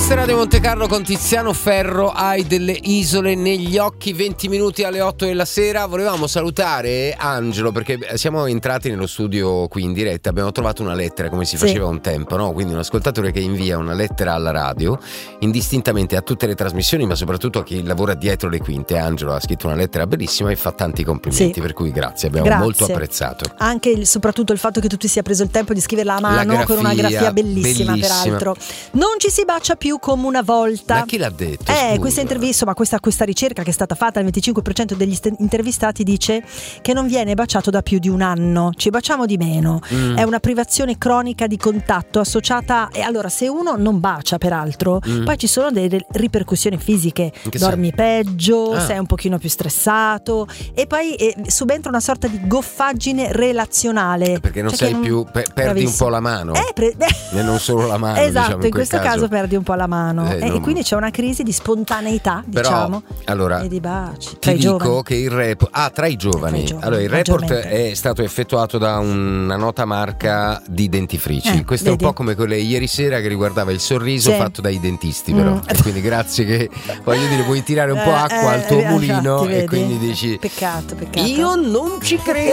Questa è Radio Monte Carlo con Tiziano Ferro. Hai delle isole negli occhi, 20 minuti alle 8 della sera. Volevamo salutare Angelo perché siamo entrati nello studio qui in diretta. Abbiamo trovato una lettera come si faceva un tempo, no? Quindi un ascoltatore che invia una lettera alla radio indistintamente a tutte le trasmissioni, ma soprattutto a chi lavora dietro le quinte. Angelo ha scritto una lettera bellissima e fa tanti complimenti, per cui grazie, abbiamo molto apprezzato. Anche soprattutto il fatto che tu ti sia preso il tempo di scriverla a mano con una grafia bellissima. Peraltro non ci si bacia più come una volta. Ma chi l'ha detto? Questa intervista, ma questa ricerca che è stata fatta, il 25% degli intervistati dice che non viene baciato da più di un anno. Ci baciamo di meno. È una privazione cronica di contatto associata. E allora, se uno non bacia, peraltro, poi ci sono delle ripercussioni fisiche. Dormi peggio, sei un pochino più stressato e poi subentra una sorta di goffaggine relazionale. Perché non sei più perdi un po' la mano. E non solo la mano. Esatto, diciamo, in questo caso perdi un po' la mano e quindi c'è una crisi di spontaneità, diciamo. Allora, e di baci. Ti dico che il report tra i giovani. Allora, il report è stato effettuato da una nota marca di dentifrici. Questo è un po' come quelle ieri sera che riguardava il sorriso fatto dai dentisti, però. E quindi grazie che voglio dire, puoi tirare un po' acqua al tuo mulino e quindi dici peccato. Io non ci credo.